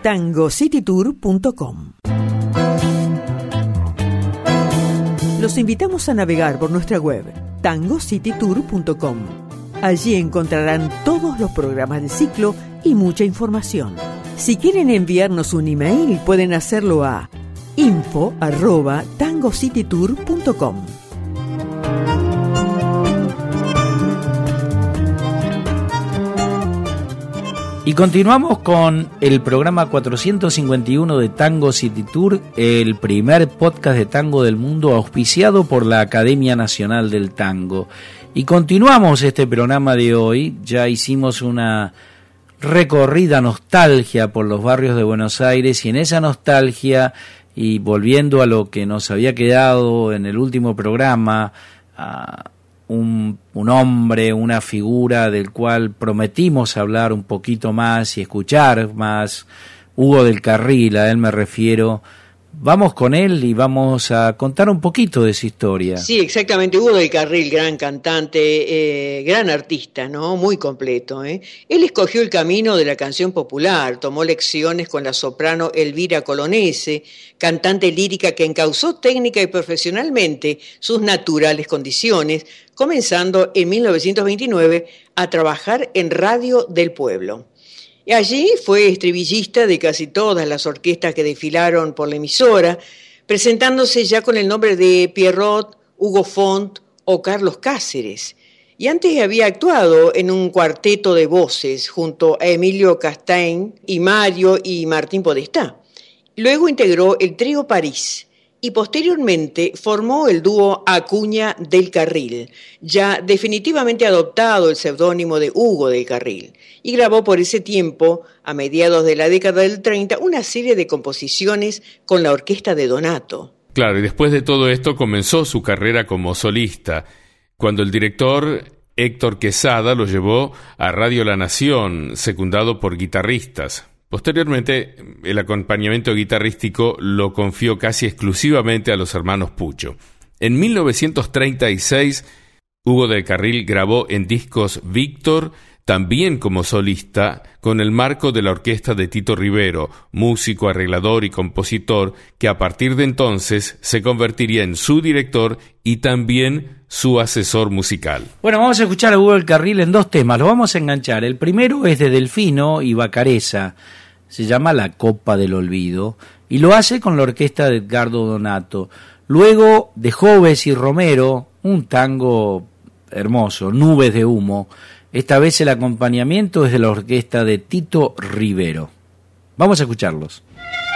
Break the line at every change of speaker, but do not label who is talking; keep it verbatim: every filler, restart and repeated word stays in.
tango city tour punto com. Los invitamos a navegar por nuestra web tango city tour punto com. Allí encontrarán todos los programas del ciclo y mucha información. Si quieren enviarnos un email, pueden hacerlo a info arroba tango city tour punto com.
Y continuamos con el programa cuatrocientos cincuenta y uno de Tango City Tour, el primer podcast de tango del mundo auspiciado por la Academia Nacional del Tango. Y continuamos este programa de hoy. Ya hicimos una recorrida nostalgia por los barrios de Buenos Aires, y en esa nostalgia, y volviendo a lo que nos había quedado en el último programa, a un, un hombre, una figura del cual prometimos hablar un poquito más y escuchar más, Hugo del Carril, a él me refiero. Vamos con él y vamos a contar un poquito de su historia.
Sí, exactamente. Hugo del Carril, gran cantante, eh, gran artista, ¿no? Muy completo, ¿eh? Él escogió el camino de la canción popular, tomó lecciones con la soprano Elvira Colonese, cantante lírica que encauzó técnica y profesionalmente sus naturales condiciones, comenzando en mil novecientos veintinueve a trabajar en Radio del Pueblo. Y allí fue estribillista de casi todas las orquestas que desfilaron por la emisora, presentándose ya con el nombre de Pierrot, Hugo Font o Carlos Cáceres. Y antes había actuado en un cuarteto de voces junto a Emilio Castain y Mario y Martín Podestá. Luego integró el trío París y posteriormente formó el dúo Acuña del Carril, ya definitivamente adoptado el seudónimo de Hugo del Carril, y grabó por ese tiempo, a mediados de la década del treinta, una serie de composiciones con la orquesta de Donato.
Claro, y después de todo esto comenzó su carrera como solista, cuando el director Héctor Quesada lo llevó a Radio La Nación, secundado por guitarristas. Posteriormente, el acompañamiento guitarrístico lo confió casi exclusivamente a los hermanos Pucho. En mil novecientos treinta y seis, Hugo del Carril grabó en discos Víctor, también como solista, con el marco de la orquesta de Tito Rivero, músico, arreglador y compositor, que a partir de entonces se convertiría en su director y también su asesor musical.
Bueno, vamos a escuchar a Hugo del Carril en dos temas, lo vamos a enganchar. El primero es de Delfino y Bacareza, se llama La Copa del Olvido, y lo hace con la orquesta de Edgardo Donato. Luego de Joves y Romero, un tango hermoso, Nubes de Humo. Esta vez el acompañamiento es de la orquesta de Tito Rivero. Vamos a escucharlos.